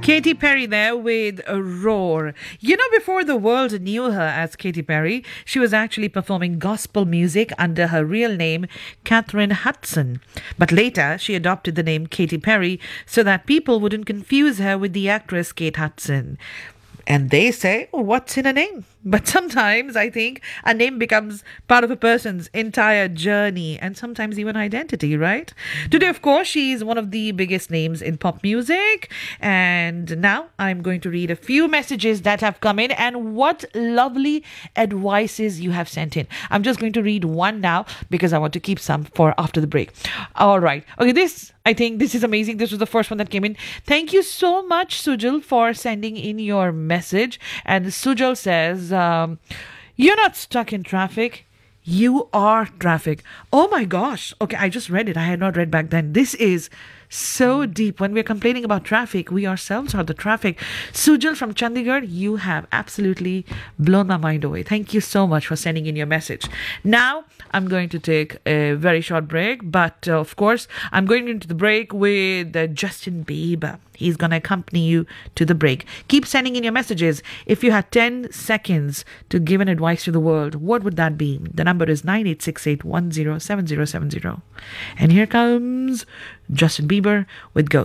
Katy Perry there with a roar. You know, before the world knew her as Katy Perry, she was actually performing gospel music under her real name, Catherine Hudson. But later, she adopted the name Katy Perry so that people wouldn't confuse her with the actress Kate Hudson. And they say, "Oh, what's in a name?" But sometimes I think a name becomes part of a person's entire journey and sometimes even identity, right? Today, of course, she's one of the biggest names in pop music. And now I'm going to read a few messages that have come in and what lovely advices you have sent in. I'm just going to read one now because I want to keep some for after the break. All right. Okay, I think this is amazing. This was the first one that came in. Thank you so much, Sujal, for sending in your message. And Sujal says, you're not stuck in traffic. You are traffic. Oh my gosh. Okay, I just read it. I had not read back then. This is so deep. When we're complaining about traffic, we ourselves are the traffic. Sujal from Chandigarh, you have absolutely blown my mind away. Thank you so much for sending in your message. Now, I'm going to take a very short break, but of course, I'm going into the break with Justin Bieber. He's going to accompany you to the break. Keep sending in your messages. If you had 10 seconds to give an advice to the world, what would that be? The number is 9868107070. And here comes Justin Bieber with Go.